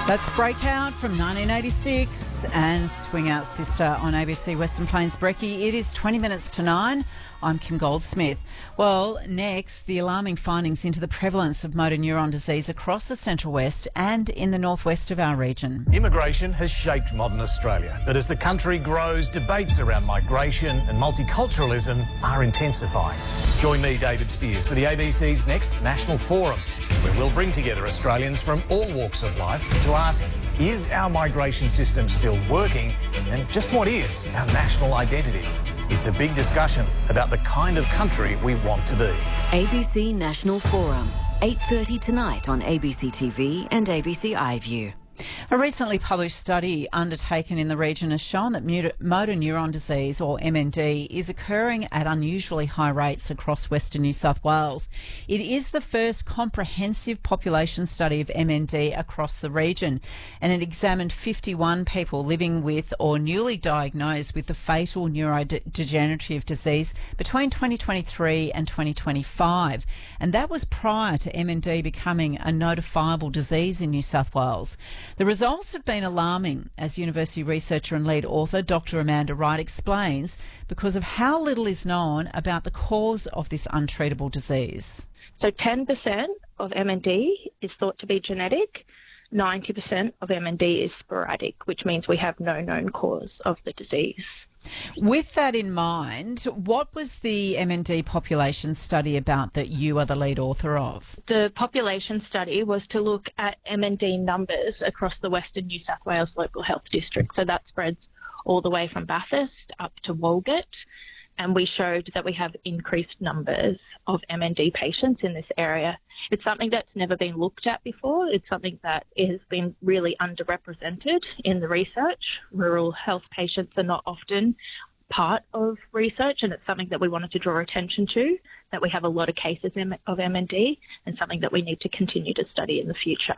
That's Breakout from 1986 and Swing Out Sister on ABC Western Plains Brekkie. It is 20 minutes to 9. I'm Kim Goldsmith. Well, next, the alarming findings into the prevalence of motor neuron disease across the Central West and in the northwest of our region. Immigration has shaped modern Australia, but as the country grows, debates around migration and multiculturalism are intensifying. Join me, David Spears, for the ABC's next National Forum, where we'll bring together Australians from all walks of life to ask, is our migration system still working, and just what is our national identity? It's a big discussion about the kind of country we want to be. ABC National Forum, 8:30 tonight on ABC TV and ABC iView. A recently published study undertaken in the region has shown that motor neuron disease, or MND, is occurring at unusually high rates across Western New South Wales. It is the first comprehensive population study of MND across the region, and it examined 51 people living with or newly diagnosed with the fatal neurodegenerative disease between 2023 and 2025, and that was prior to MND becoming a notifiable disease in New South Wales. The results have been alarming, as university researcher and lead author Dr. Amanda Wright explains, because of how little is known about the cause of this untreatable disease. So 10% of MND is thought to be genetic, 90% of MND is sporadic, which means we have no known cause of the disease. With that in mind, what was the MND population study about that you are the lead author of? The population study was to look at MND numbers across the Western New South Wales Local Health District. So that spreads all the way from Bathurst up to Walgett. And we showed that we have increased numbers of MND patients in this area. It's something that's never been looked at before. It's something that has been really underrepresented in the research. Rural health patients are not often part of research, and it's something that we wanted to draw attention to, that we have a lot of cases of MND and something that we need to continue to study in the future.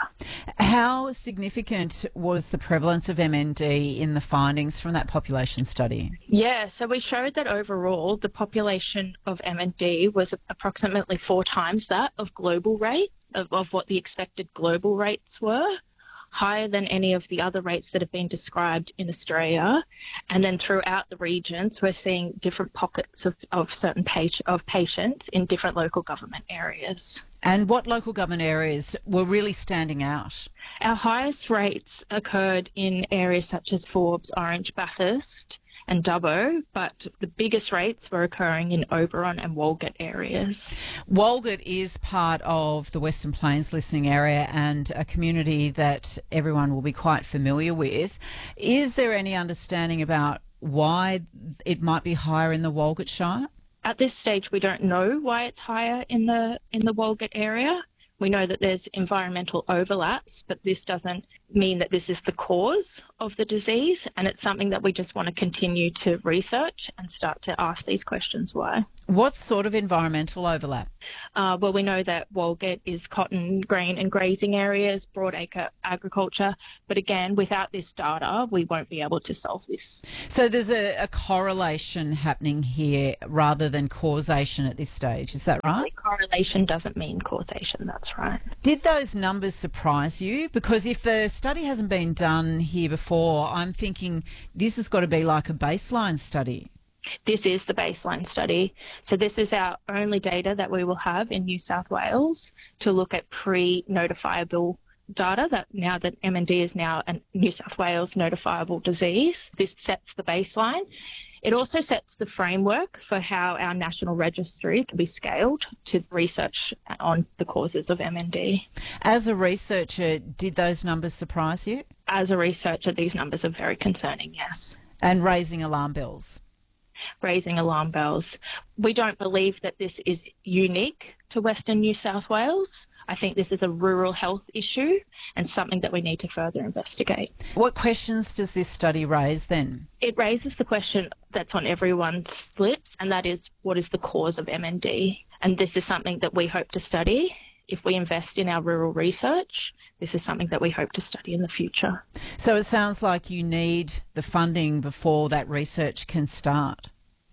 How significant was the prevalence of MND in the findings from that population study? Yeah, so we showed that overall the population of MND was approximately 4 times that of global rate, of what the expected global rates were, higher than any of the other rates that have been described in Australia. And then throughout the regions, we're seeing different pockets of certain patients in different local government areas. And what local government areas were really standing out? Our highest rates occurred in areas such as Forbes, Orange, Bathurst and Dubbo, but the biggest rates were occurring in Oberon and Walgett areas. Walgett is part of the Western Plains listening area and a community that everyone will be quite familiar with. Is there any understanding about why it might be higher in the Walgett Shire? At this stage, we don't know why it's higher in the Walgett area. We know that there's environmental overlaps, but this doesn't mean that this is the cause of the disease, and it's something that we just want to continue to research and start to ask these questions why. What sort of environmental overlap? Well, we know that Walgett is cotton, grain and grazing areas, broadacre agriculture, but again, without this data, we won't be able to solve this. So there's a correlation happening here rather than causation at this stage, is that right? Correlation doesn't mean causation, that's right. Did those numbers surprise you? Because if the study hasn't been done here before, I'm thinking this has got to be like a baseline study. This is the baseline study. So this is our only data that we will have in New South Wales to look at pre-notifiable data, that now that MND is now a New South Wales notifiable disease. This sets the baseline. It also sets the framework for how our national registry can be scaled to research on the causes of MND. As a researcher, did those numbers surprise you? As a researcher, these numbers are very concerning, yes. And raising alarm bells? Raising alarm bells. We don't believe that this is unique to Western New South Wales. I think this is a rural health issue and something that we need to further investigate. What questions does this study raise then? It raises the question that's on everyone's lips, and that is, what is the cause of MND? And this is something that we hope to study. If we invest in our rural research, this is something that we hope to study in the future. So it sounds like you need the funding before that research can start.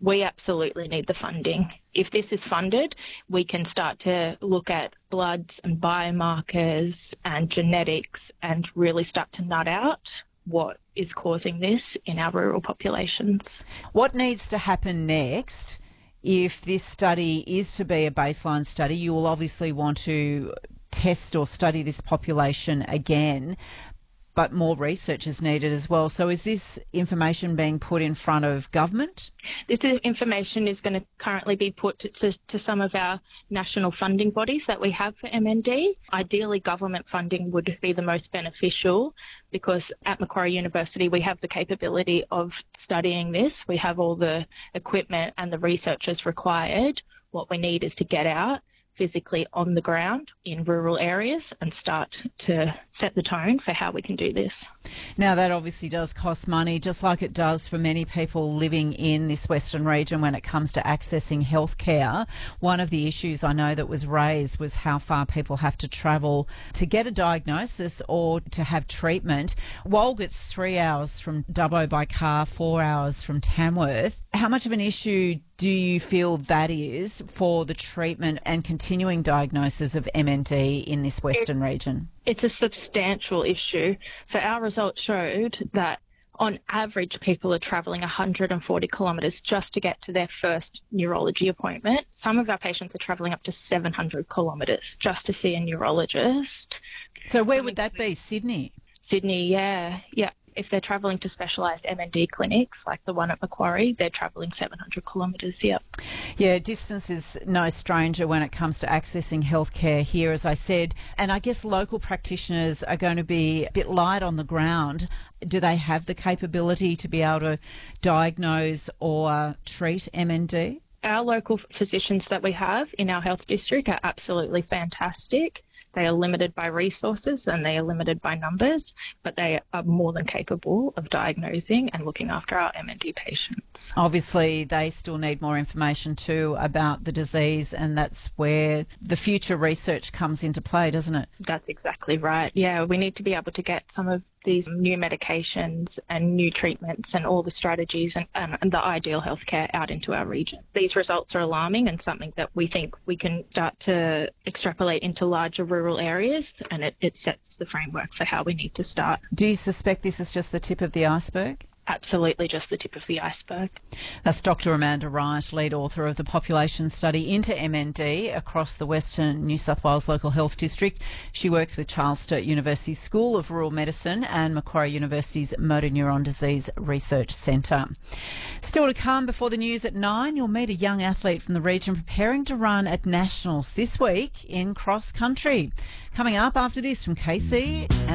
We absolutely need the funding. If this is funded, we can start to look at bloods and biomarkers and genetics and really start to nut out what is causing this in our rural populations. What needs to happen next? If this study is to be a baseline study, you will obviously want to test or study this population again, but more research is needed as well. So is this information being put in front of government? This information is going to currently be put to some of our national funding bodies that we have for MND. Ideally, government funding would be the most beneficial because at Macquarie University we have the capability of studying this. We have all the equipment and the researchers required. What we need is to get out physically on the ground in rural areas and start to set the tone for how we can do this. Now, that obviously does cost money, just like it does for many people living in this Western region when it comes to accessing healthcare. One of the issues I know that was raised was how far people have to travel to get a diagnosis or to have treatment. Walgett's 3 hours from Dubbo by car, 4 hours from Tamworth. How much of an issue do you feel that is for the treatment and continuing diagnosis of MND in this Western region? It's a substantial issue. So our results showed that on average people are travelling 140 kilometres just to get to their first neurology appointment. Some of our patients are travelling up to 700 kilometres just to see a neurologist. So where would that be? Sydney? Sydney, yeah. If they're travelling to specialised MND clinics like the one at Macquarie, they're travelling 700 kilometres, yeah. Yeah, distance is no stranger when it comes to accessing healthcare here, as I said. And I guess local practitioners are going to be a bit light on the ground. Do they have the capability to be able to diagnose or treat MND? Our local physicians that we have in our health district are absolutely fantastic. They are limited by resources and they are limited by numbers, but they are more than capable of diagnosing and looking after our MND patients. Obviously, they still need more information too about the disease, and that's where the future research comes into play, doesn't it? That's exactly right. Yeah, we need to be able to get some of these new medications and new treatments and all the strategies and the ideal healthcare out into our region. These results are alarming and something that we think we can start to extrapolate into larger rural areas, and it sets the framework for how we need to start. Do you suspect this is just the tip of the iceberg? Absolutely just the tip of the iceberg. That's Dr. Amanda Wright, lead author of the population study into MND across the Western New South Wales Local Health District. She works with Charles Sturt University School of Rural Medicine and Macquarie University's Motor Neuron Disease Research Centre. Still to come before the news at 9, you'll meet a young athlete from the region preparing to run at Nationals this week in cross country. Coming up after this from KC.